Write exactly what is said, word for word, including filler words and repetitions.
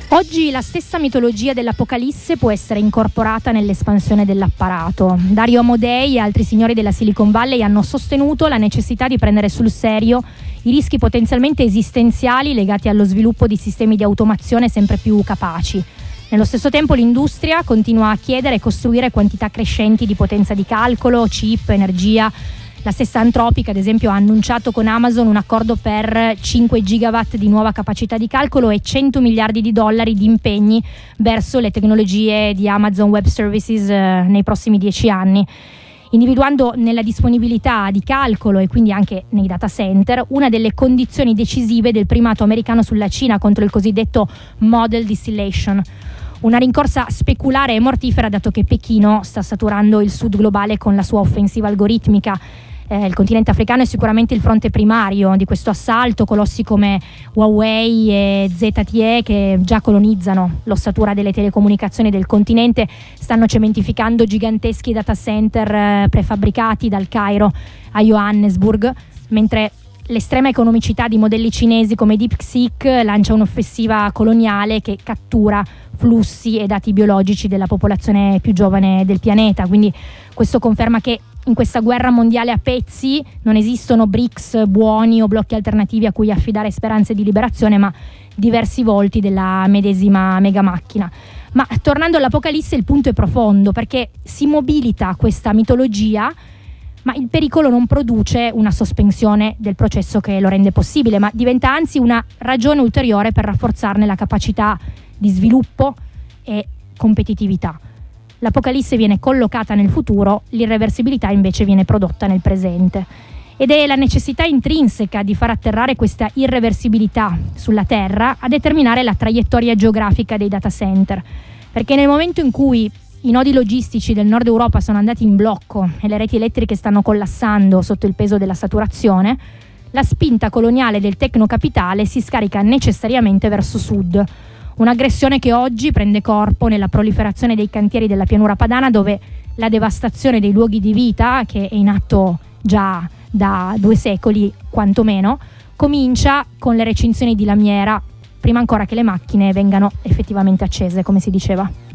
Oggi la stessa mitologia dell'Apocalisse può essere incorporata nell'espansione dell'apparato. Dario Amodei e altri signori della Silicon Valley hanno sostenuto la necessità di prendere sul serio i rischi potenzialmente esistenziali legati allo sviluppo di sistemi di automazione sempre più capaci. Nello stesso tempo l'industria continua a chiedere e costruire quantità crescenti di potenza di calcolo, chip, energia. La stessa Anthropic, ad esempio, ha annunciato con Amazon un accordo per cinque gigawatt di nuova capacità di calcolo e cento miliardi di dollari di impegni verso le tecnologie di Amazon Web Services eh, nei prossimi dieci anni, individuando nella disponibilità di calcolo e quindi anche nei data center una delle condizioni decisive del primato americano sulla Cina contro il cosiddetto model distillation. Una rincorsa speculare e mortifera, dato che Pechino sta saturando il sud globale con la sua offensiva algoritmica. Eh, il continente africano è sicuramente il fronte primario di questo assalto. Colossi come Huawei e Z T E, che già colonizzano l'ossatura delle telecomunicazioni del continente, stanno cementificando giganteschi data center eh, prefabbricati dal Cairo a Johannesburg, mentre l'estrema economicità di modelli cinesi come DeepSeek lancia un'offensiva coloniale che cattura flussi e dati biologici della popolazione più giovane del pianeta. Quindi questo conferma che in questa guerra mondiale a pezzi non esistono B R I C S buoni o blocchi alternativi a cui affidare speranze di liberazione, ma diversi volti della medesima mega macchina. Ma tornando all'Apocalisse, il punto è profondo, perché si mobilita questa mitologia, ma il pericolo non produce una sospensione del processo che lo rende possibile, ma diventa anzi una ragione ulteriore per rafforzarne la capacità di sviluppo e competitività. L'Apocalisse viene collocata nel futuro, l'irreversibilità invece viene prodotta nel presente. Ed è la necessità intrinseca di far atterrare questa irreversibilità sulla Terra a determinare la traiettoria geografica dei data center, perché nel momento in cui i nodi logistici del nord Europa sono andati in blocco e le reti elettriche stanno collassando sotto il peso della saturazione, la spinta coloniale del tecnocapitale si scarica necessariamente verso sud. Un'aggressione che oggi prende corpo nella proliferazione dei cantieri della pianura padana, dove la devastazione dei luoghi di vita, che è in atto già da due secoli quantomeno, comincia con le recinzioni di lamiera, prima ancora che le macchine vengano effettivamente accese, come si diceva.